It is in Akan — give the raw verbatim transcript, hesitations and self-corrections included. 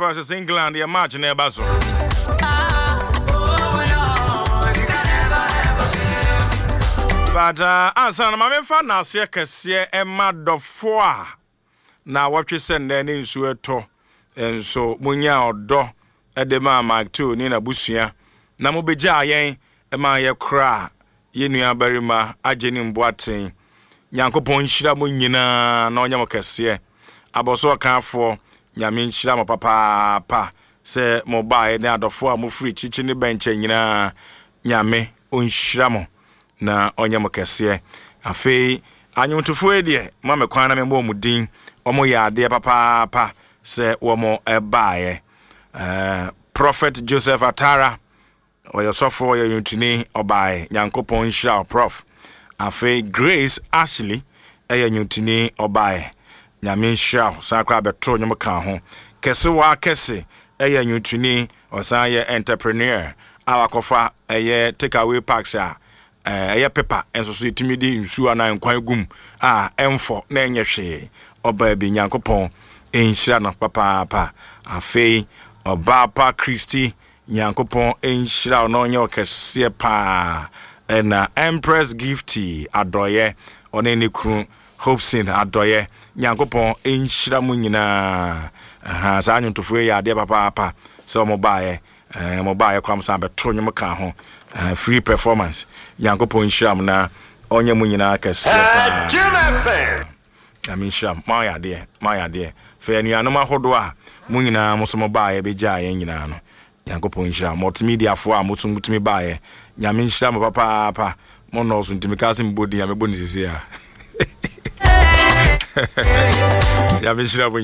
versus England, the match in Basso. But uh, answer my fan now, circus, a mad of four. Now, what you send then in Sueto, and so Munya or Do, at the mamma too, Nina Busia. Namubeja, yen, a maya cry, Yenia Berima, Ajenim Boating, Yanko Ponchida Munina, no Yamakasia. Aboso account for Yamin Shama Papa, pa, say mobile, now the four move free, chicken the bench, and Yame, Unshamo. Na onyamo kese afei anyum tofo de mama kwana me mo mudin omo ya de papa pa se womo ebae eh Prophet Joseph Atara oyosofo ya yuntuni obae Nyankopon hira prof afei Grace Ashley eya yuntuni obae nyame hira sakra betro nyum ka ho kese wa kese eya yuntuni osan ye entrepreneur awakofa eye takeaway parks a eh pepa enso so itimidi nsu ana nkwan gum ah emfo na enye hwe oba bi Nyankopon enhira no papa pa afei oba pa Christy Nyankopon enhira no onye okese pa na Empress Gifty adoye onene kru Hopesin adoye Nyankopon enhira mu nyina aha sa anyuntofo ya de papa pa so mobile eh mobile kwam sa beto nyum ka ho Uh, free performance Yankopon sham na onye mu nyina kase pa I mean sham my idea my idea fe ni anoma hodo a mu nyina musomo baaye beja ye nyina no Yankopon sham multimedia fo a mutum mutumi baaye nyame sham papa pa mo no so ntimi kase mbodi ya meboni sisi a ya me sham